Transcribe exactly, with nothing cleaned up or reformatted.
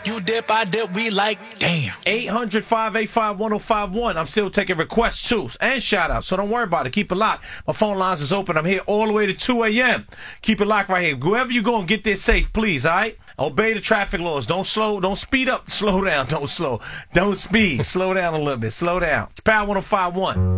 You dip, I dip, we like, damn. eight hundred, five eight five, one oh five one. I'm still taking requests, too, and shout-outs, so don't worry about it. Keep it locked. My phone lines is open. I'm here all the way to two a.m. Keep it locked right here. Whoever you go and get there safe, please, all right? Obey the traffic laws. Don't slow. Don't speed up. Slow down. Don't slow. Don't speed. Slow down a little bit. Slow down. It's Power one oh five one.